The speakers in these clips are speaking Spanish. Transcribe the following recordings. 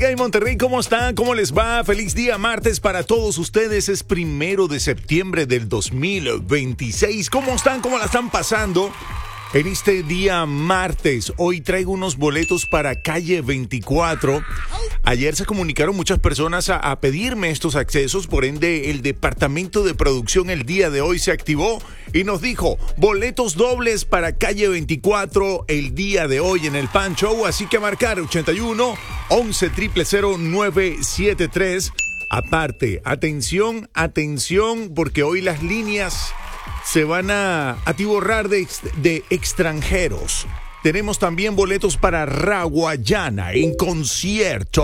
Hey Monterrey, ¿cómo están? ¿Cómo les va? Feliz día martes para todos ustedes. Es 1 de septiembre del 2026. ¿Cómo están? ¿Cómo la están pasando? En este día martes, hoy traigo unos boletos para Calle 24. Ayer se comunicaron muchas personas a pedirme estos accesos, por ende el departamento de producción el día de hoy se activó y nos dijo boletos dobles para Calle 24 el día de hoy en el Pan Show, así que marcar 81 11 000 973. Aparte, atención, porque hoy las líneas se van a atiborrar de extranjeros. Tenemos también boletos para Rawayana en concierto.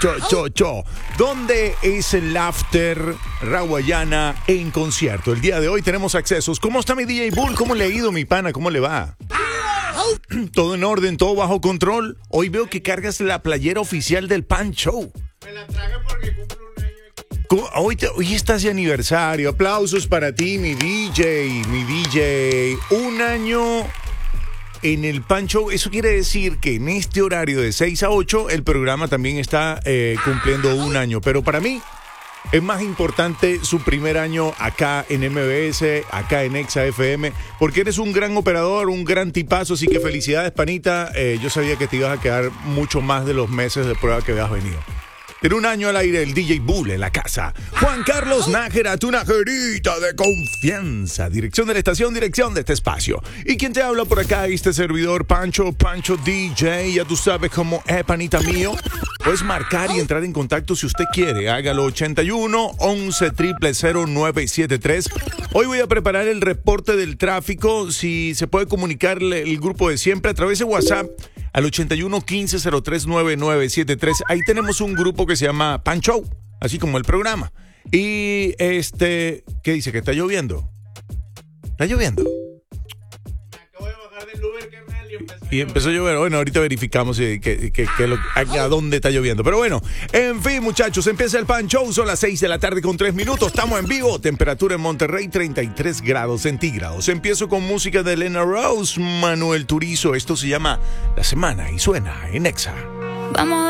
¿Dónde es el after Rawayana en concierto? El día de hoy tenemos accesos. ¿Cómo está mi DJ Bull? ¿Cómo le ha ido, mi pana? ¿Cómo le va? ¿Todo en orden? ¿Todo bajo control? Hoy veo que cargas la playera oficial del Pan Show. Me la traje porque cumplo un año aquí. Hoy estás de aniversario. Aplausos para ti, mi DJ. Un año en el Pan Show. Eso quiere decir que en este horario de 6 a 8 el programa también está cumpliendo un año. Pero para mí es más importante su primer año acá en MBS, acá en Exa FM, porque eres un gran operador, un gran tipazo. Así que felicidades, panita. Yo sabía que te ibas a quedar mucho más de los meses de prueba que habías venido. En un año al aire, el DJ Bull en la casa. Juan Carlos Nájera, tu najerita de confianza. Dirección de la estación, dirección de este espacio. ¿Y quién te habla por acá? Este servidor, Pancho DJ. Ya tú sabes cómo es, panita mío. Puedes marcar y entrar en contacto si usted quiere. Hágalo 81 11 000 973. Hoy voy a preparar el reporte del tráfico. Si se puede comunicar el grupo de siempre a través de WhatsApp al 81 15 03 9973. Ahí tenemos un grupo que se llama Pan Show, así como el programa. Y ¿qué dice? ¿Que está lloviendo? ¿Está lloviendo? Acabo de bajar del Uber, carnal, Y empezó a llover. Bueno, ahorita verificamos a dónde está lloviendo. Pero bueno, en fin, muchachos, empieza el Pan Show. Son las 6 de la tarde con 3 minutos. Estamos en vivo. Temperatura en Monterrey, 33 grados centígrados. Empiezo con música de Elena Rose, Manuel Turizo. Esto se llama La Semana y suena en Exa. Vamos